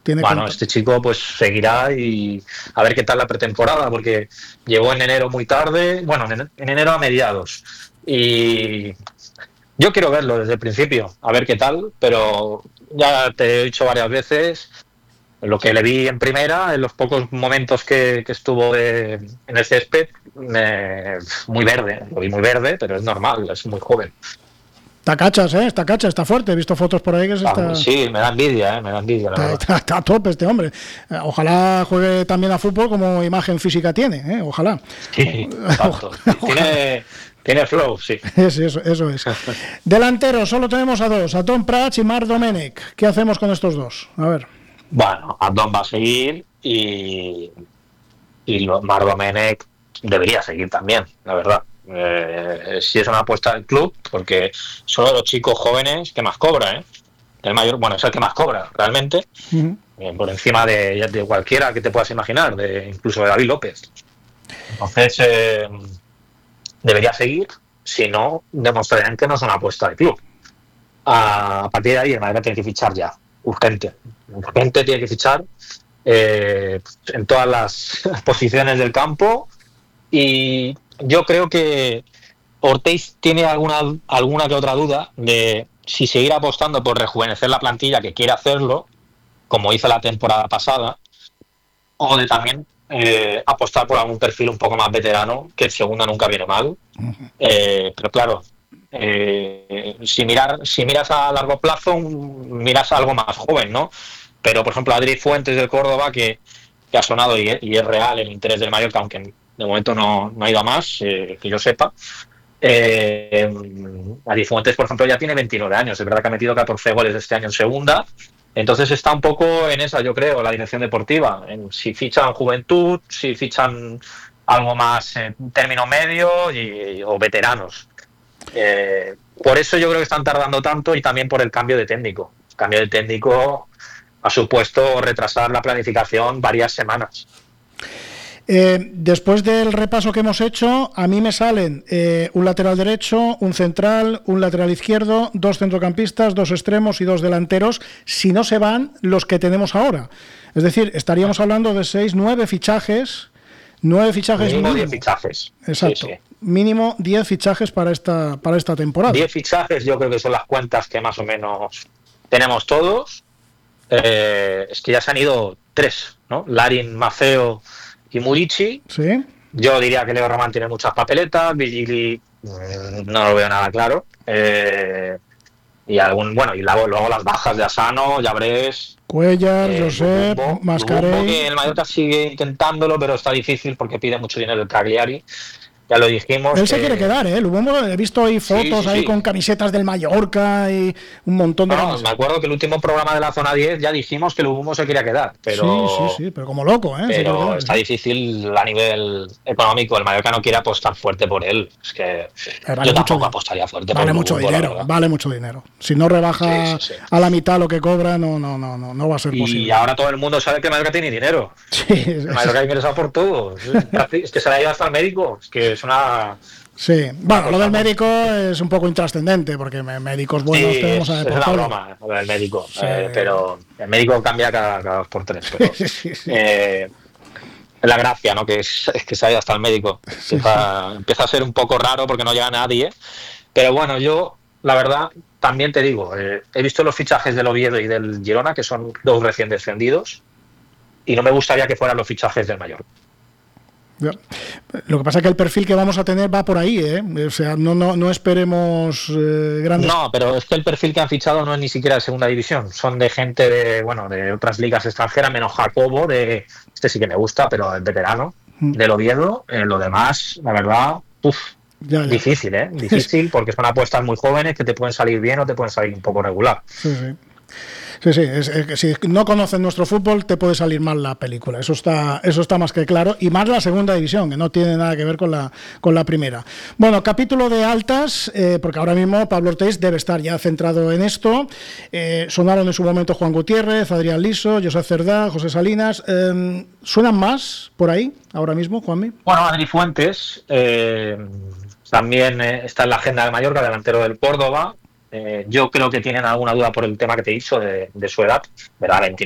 Bueno, este chico pues seguirá y a ver qué tal la pretemporada, porque llegó en enero muy tarde, bueno, en enero a mediados. Y yo quiero verlo desde el principio, a ver qué tal, pero ya te he dicho varias veces, lo que le vi en primera, en los pocos momentos que estuvo en el césped, muy verde, lo vi muy verde, pero es normal, es muy joven. Está fuerte. He visto fotos por ahí que está... Sí, me da envidia, la verdad. Está a tope este hombre. Ojalá juegue también a fútbol como imagen física tiene, ojalá. Sí, exacto. Tiene flow, sí. Eso es. Delantero, solo tenemos a dos, a Tom Prats y Marc Domènech. ¿Qué hacemos con estos dos? A ver. Bueno, Adon va a seguir y Marc Domènech debería seguir también, la verdad. Si es una apuesta del club, porque son los chicos jóvenes que más cobra, el mayor, bueno, es el que más cobra realmente, por encima de cualquiera que te puedas imaginar, incluso de David López. Entonces debería seguir, si no demostrarán que no es una apuesta del club. A partir de ahí el Madrid tiene que fichar ya, urgente tiene que fichar en todas las posiciones del campo. Y yo creo que Ortiz tiene alguna que otra duda de si seguir apostando por rejuvenecer la plantilla, que quiere hacerlo, como hizo la temporada pasada, o de también apostar por algún perfil un poco más veterano, que el segundo nunca viene mal. Pero claro, si miras a largo plazo, miras a algo más joven, ¿no? Pero, por ejemplo, Adri Fuentes del Córdoba, que ha sonado y es real el interés del Mallorca, aunque de momento no ha ido a más, que yo sepa. Adri Fuentes, por ejemplo, ya tiene 29 años. Es verdad que ha metido 14 goles este año en segunda. Entonces está un poco en esa, yo creo, la dirección deportiva. Si fichan juventud, si fichan algo más en término medio o veteranos. Por eso yo creo que están tardando tanto, y también por el cambio de técnico. El cambio de técnico ha supuesto retrasar la planificación varias semanas. Después del repaso que hemos hecho, a mí me salen un lateral derecho, un central, un lateral izquierdo, dos centrocampistas, dos extremos y dos delanteros, si no se van los que tenemos ahora. Es decir, estaríamos hablando de 9 fichajes. 9 fichajes mínimo. 10 fichajes. Exacto. Sí. Mínimo 10 fichajes para esta temporada. 10 fichajes yo creo que son las cuentas que más o menos tenemos todos. Es que ya se han ido 3, ¿no? Larin, Maffeo y Murici. Sí. Yo diría que Leo Román tiene muchas papeletas, Vigili no lo veo nada claro. Y luego las bajas de Asano, Llabrés, Cuellar, Josep, Mascarell. Que el Mallorca sigue intentándolo, pero está difícil porque pide mucho dinero el Cagliari. Ya lo dijimos. Él se quiere quedar, Lubombo, he visto ahí fotos ahí con camisetas del Mallorca y un montón de camisetas. Me acuerdo que el último programa de la zona 10 ya dijimos que Lubombo se quería quedar, pero sí, pero como loco, pero está difícil a nivel económico. El Mallorca no quiere apostar fuerte por él. Es que yo tampoco apostaría fuerte por él. Vale mucho dinero. Si no rebaja a la mitad lo que cobra, no va a ser posible. Y ahora todo el mundo sabe que el Mallorca tiene dinero. El Mallorca ha ingresado por todo. Es que se le ha ido hasta el médico. Es que es una... Sí, bueno, lo del médico es un poco intrascendente, porque médicos buenos tenemos a es una broma lo del médico, pero el médico cambia cada 2 por 3. Pero, la gracia, ¿no? Que es que se ha ido hasta el médico. Empieza a ser un poco raro porque no llega nadie. Pero bueno, yo, la verdad, también te digo, he visto los fichajes del Oviedo y del Girona, que son 2 recién descendidos, y no me gustaría que fueran los fichajes del Mallorca. Lo que pasa es que el perfil que vamos a tener va por ahí, o sea, no esperemos grandes... No, pero es que el perfil que han fichado no es ni siquiera de segunda división, son de gente de otras ligas extranjeras, menos Jacobo, este sí que me gusta, pero el veterano del Oviedo. Lo demás, la verdad, difícil, difícil, porque son apuestas muy jóvenes que te pueden salir bien o te pueden salir un poco regular. Sí, es que si no conoces nuestro fútbol te puede salir mal la película, eso está más que claro, y más la segunda división, que no tiene nada que ver con la primera. Bueno, capítulo de altas, porque ahora mismo Pablo Ortiz debe estar ya centrado en esto. Sonaron en su momento Juan Gutiérrez, Adrián Liso, José Cerdá, José Salinas. ¿Suenan más por ahí ahora mismo, Juanmi? Bueno, Adri Fuentes también está en la agenda de Mallorca, delantero del Córdoba. Yo creo que tienen alguna duda por el tema que te he dicho de su edad, ¿verdad? 29